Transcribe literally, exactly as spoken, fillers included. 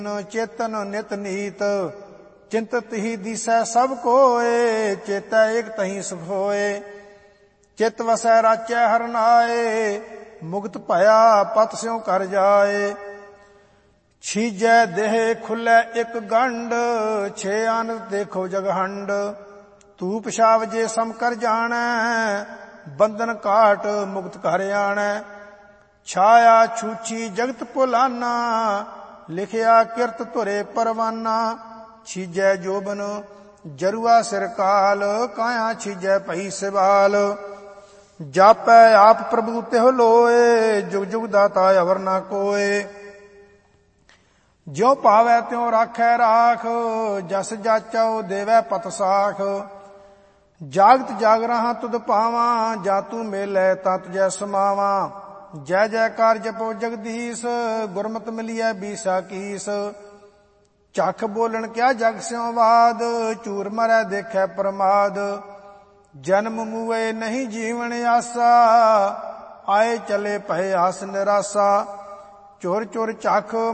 चेतन नित नीत चिंतित ही दिसै सब कोय। चेतै एक तही सुख होए चित वसै राचै हर नाए। मुक्त भया पत स्यों कर जाए छीजै देह खुलै एक गंड। छे आनंद देखो जगहंड तू पिशाब जे सम कर जाणै। बंधन काट मुक्त कर आणै छाया छूछी जगत भुलाना। लिखिया किरत धुरे परवाना छीजै जोबन जरुआ सिर काल। काया छीजै पई सिवाल जापै आप प्रभु तिह लोए। जुग जुग दाता अवर ना कोय। ज्यों पावै त्यों राखै राख जस जाचौ देवै पत साख। जागत जाग रहा तुध पावां जा तू मेलै ता तुझै समावां। जय जयकार जपो जगदीश गुरमत मिलियै बीसा कीस। चख बोलन क्या जग स्यों वाद चूर मरै देखै प्रमाद। जन्म मुए नहीं जीवन आसा आए चले भय आस निरासा। चोर चोर चख